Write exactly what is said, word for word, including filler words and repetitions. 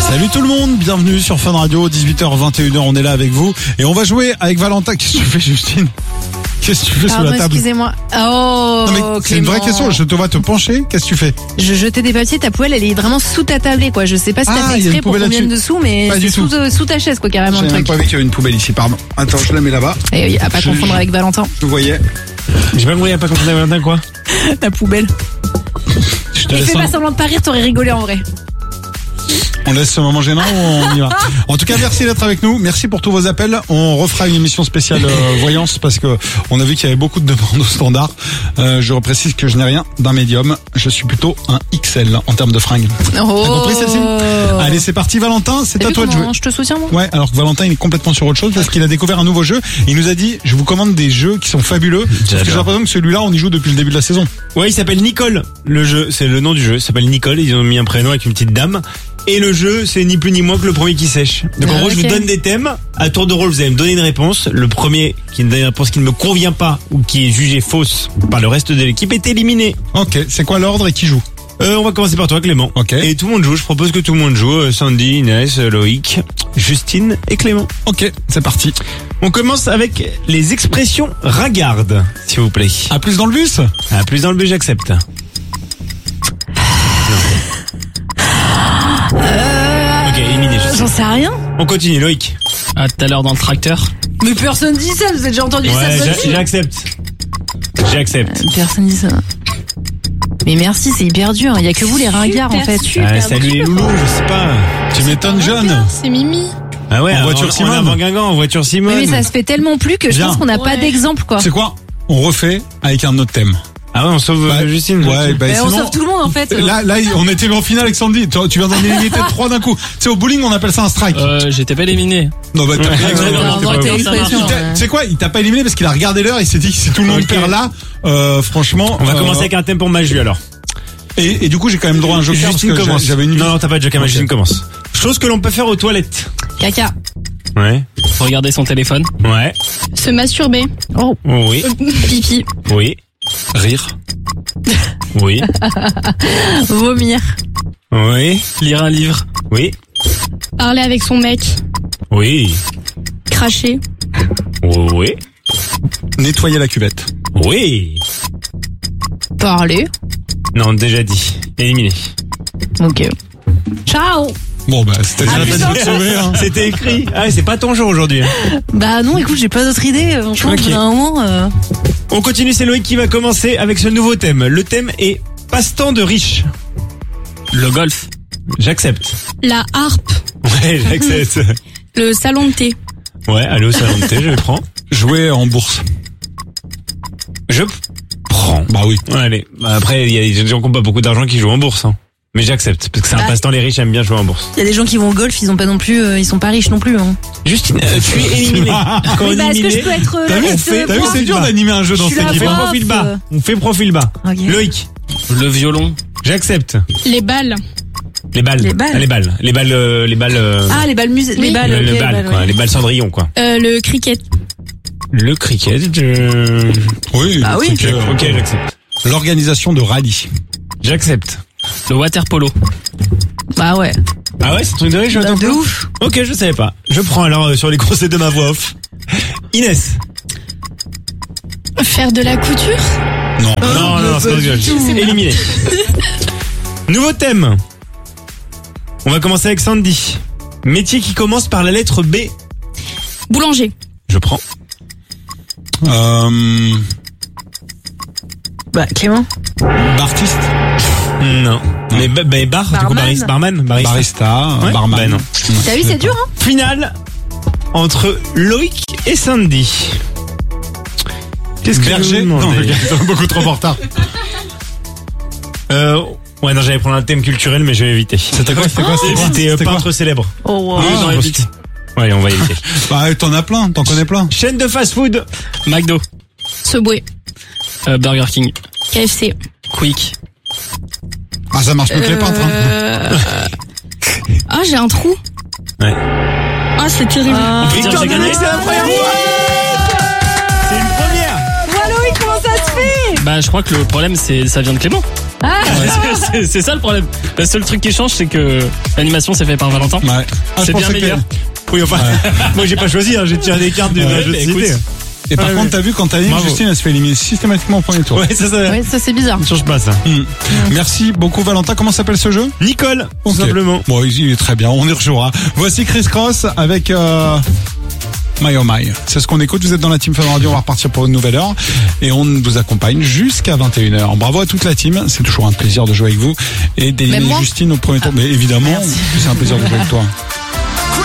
Salut tout le monde, bienvenue sur Fun Radio, dix-huit heures vingt et une heures, on est là avec vous et on va jouer avec Valentin. Qu'est-ce que tu fais, Justine? Qu'est-ce que tu fais Pardon, sous la table? Excusez-moi. Oh, non mais c'est une vraie question, je te vois te pencher, qu'est-ce que tu fais? Je jetais des papiers, ta poêle elle est vraiment sous ta tablée quoi. Je sais pas si t'as Ah, fait il y a une exprès pour poubelle qu'on vienne là-dessus. dessous, mais Pas c'est du sous, tout. euh, sous ta chaise quoi carrément J'ai le même truc. pas vu qu'il y avait une poubelle ici, pardon. Attends, je la mets là-bas. Et à pas Je- confondre je- avec Valentin. Vous voyez? J'ai pas compris, y'a pas compris Valentin quoi? La poubelle. Je te Et laisse fais un- pas semblant de pas rire, t'aurais rigolé en vrai. On laisse ce moment gênant ou on y va? En tout cas, merci d'être avec nous. Merci pour tous vos appels. On refera une émission spéciale euh, voyance parce que on a vu qu'il y avait beaucoup de demandes au standard. Euh, je reprécise que je n'ai rien d'un médium. Je suis plutôt un X L en termes de fringues. Oh. T'as compris celle-ci? Allez, c'est parti, Valentin. C'est T'as à vu toi de jouer. comment je te soutiens moi. Ouais, alors que Valentin il est complètement sur autre chose parce qu'il a découvert un nouveau jeu. Il nous a dit, je vous commande des jeux qui sont fabuleux. Parce que j'ai l'impression que celui-là, on y joue depuis le début de la saison. Ouais, il s'appelle Nicole. Le jeu, c'est le nom du jeu. Il s'appelle Nicole. Ils ont mis un prénom avec une petite dame. Et le jeu, c'est ni plus ni moins que le premier qui sèche. Donc en Ah, gros, je ok. vous donne des thèmes. À tour de rôle, vous allez me donner une réponse. Le premier qui me donne une réponse qui ne me convient pas ou qui est jugée fausse par le reste de l'équipe est éliminé. Ok, c'est quoi l'ordre et qui joue? Euh, on va commencer par toi, Clément. Ok. Et tout le monde joue. Je propose que tout le monde joue. Euh, Sandy, Inès, euh, Loïc, Justine et Clément. Ok, c'est parti. On commence avec les expressions ringardes, s'il vous plaît. À plus dans le bus? Ah, plus dans le but, j'accepte. Ok, éliminé, Justine. J'en sais rien. On continue, Loïc. Ah, tout à l'heure dans le tracteur. Mais personne dit ça, vous avez déjà entendu ça Ouais, votre j'a- vie j'accepte. J'accepte. Euh, Personne dit ça. Mais merci, c'est hyper dur. Il y a que vous les ringards en fait. Ah, salut les loulous, je sais pas. Tu m'étonnes, jeune. C'est Mimi. Ah ouais, En voiture en, Simone. en avant Guingamp, en voiture Simone. Oui, mais ça se fait tellement plus que je Viens. pense qu'on n'a pas Ouais. d'exemple quoi. C'est quoi? On refait avec un autre thème. Ah ouais, on sauve Bah, euh, Justine. Ouais, bah, Mais on sinon, sauve tout le monde en fait. Là, là, on était en finale avec Sandy. Tu tu viens d'en éliminer trois d'un coup. Tu sais, au bowling, on appelle ça un strike. Euh, j'étais pas éliminé. Non, bah, t'as Ouais, fait exprès. ouais, T'as ouais, inventé ouais, l'expression. Il t'a- ouais. Tu sais quoi? Il t'a pas éliminé parce qu'il a regardé l'heure. Il s'est dit, si tout le monde Ok. perd là, euh, franchement. On va euh, commencer avec un thème pour Maju alors. Et, et du coup, j'ai quand même droit à un joker Justine parce que commence. j'a- j'avais une. Non, non, t'as pas de joker, Ok. Justine commence. Chose que l'on peut faire aux toilettes. Caca. Ouais. Regardez son téléphone. Ouais. Se masturber. Oh. Oui. Pipi. Oui. Rire. Oui. Vomir. Oui. Lire un livre. Oui. Parler avec son mec. Oui. Cracher. Oui. Nettoyer la cuvette. Oui. Parler. Non, déjà dit. Éliminé. Ok. Ciao. Bon, bah, c'était déjà Ah, la peine putain. de te sauver, hein. C'était écrit. Ah, c'est pas ton jour aujourd'hui. hein. Bah non, écoute, j'ai pas d'autre idée. Franchement, Ok. au bout d'un moment. euh, On continue, c'est Loïc qui va commencer avec ce nouveau thème. Le thème est passe-temps de riche. Le golf. J'accepte. La harpe. Ouais, j'accepte. Le salon de thé. Ouais, allez au salon de thé, je prends. Jouer en bourse. Je prends. Bah oui. Ouais, allez. Bah, après, il y a des gens qui n'ont pas beaucoup d'argent qui jouent en bourse. Hein. Mais j'accepte, parce que c'est un Bah. passe-temps, les riches aiment bien jouer en bourse. Il y a des gens qui vont au golf, ils ont pas non plus, euh, ils sont pas riches non plus. Hein. Justine, euh, tu es éliminé. Quand on Oui, bah, est est-ce que éliminé, je peux être euh, T'as la vu, tête, fait- euh, T'as vu, prof c'est dur d'animer un jeu dans Je suis cette la on fait équipe. prof. profil bas. euh. On fait profil bas. Ok. Loïc, Le violon. j'accepte. Les balles. Les balles. Les balles. Ah, les balles. Les balles, euh, les balles, euh, Ah, les balles musées, les Oui. balles, les, ok, les balles, balles, quoi. ouais. Les balles Cendrillon, quoi. Euh, le cricket. Le cricket, je... Oui, Bah le oui. truc, euh, Ok, j'accepte. L'organisation de rallye. J'accepte. Le water polo. Bah ouais. Ah ouais, c'est un truc de riche, Bah, attends. de ouf. Ok, je savais pas. Je prends alors euh, sur les conseils de ma voix off. Inès. Faire de la couture. Non. non, non, non, c'est pas rigolo. Éliminé. Nouveau thème. On va commencer avec Sandy. Métier qui commence par la lettre B. Boulanger. Je prends. Euh, Bah, Clément. Bartiste. Non. Mais, ba- bah, bar, du coup, Barman. baris- barman, barista. Barista. Ouais. Barman. Bah non. T'as vu, c'est dur, hein? Finale entre Loïc et Sandy. Qu'est-ce que je vais Berger. vous Non, demander regarde, t'es beaucoup trop en retard. euh, Ouais, non, j'allais prendre un thème culturel, mais je vais éviter. C'était quoi? C'était quoi? C'était quoi? C'était euh, C'était quoi? peintre célèbre. Oh, wow. Ah, Oui, j'en parce évite. Ouais, on va éviter. Bah, t'en as plein, t'en connais plein. Chaîne de fast-food. McDo. Subway. Euh, Burger King. K F C. Quick. Ah, ça marche mieux que les peintres, hein. Euh... Ah, j'ai un trou. Ouais. Ah, c'est terrible. Ah. On peut dire que j'ai gagné. c'est la première fois. C'est une première. Voilà, oui, comment ça se fait? Bah, je crois que le problème, c'est, ça vient de Clément. c'est c'est ça le problème. Le seul truc qui change, c'est que l'animation c'est fait par Valentin. Ouais. Ah, je C'est bien pensais que- meilleur. Oui, enfin, moi j'ai pas choisi, hein, j'ai tiré des cartes du Ouais, jeu de mais société. écoute. Et par Ouais, contre, ouais. t'as vu, quand t'as dit Bravo. Justine, elle se fait éliminer systématiquement au premier tour. Ouais, ça, ça, Ouais, ça c'est bizarre. ne change pas ça. Hmm. Merci beaucoup, Valentin. Comment s'appelle ce jeu? Nicole, tout Ok. simplement. Bon, il est très bien, on y rejouera. Voici Chris Cross avec euh, My Oh My. C'est ce qu'on écoute, vous êtes dans la team Fun Radio, on va repartir pour une nouvelle heure. Et on vous accompagne jusqu'à vingt et une heures. Bravo à toute la team, c'est toujours un plaisir de jouer avec vous. Et d'éliminer Même moi. Justine au premier tour. Mais évidemment, Merci. c'est un plaisir de jouer avec toi.